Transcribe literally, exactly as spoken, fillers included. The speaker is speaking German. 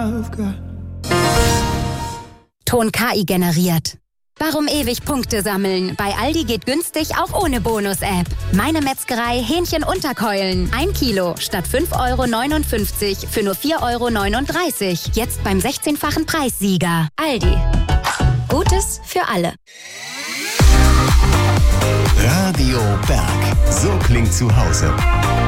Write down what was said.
I've got. Ton K I generiert. Warum ewig Punkte sammeln? Bei Aldi geht günstig auch ohne Bonus-App. Meine Metzgerei Hähnchenunterkeulen. Ein Kilo statt fünf Euro neunundfünfzig für nur vier Euro neununddreißig. Jetzt beim sechzehnfachen Preissieger. Aldi. Gutes für alle. Radio Berg. So klingt zu Hause.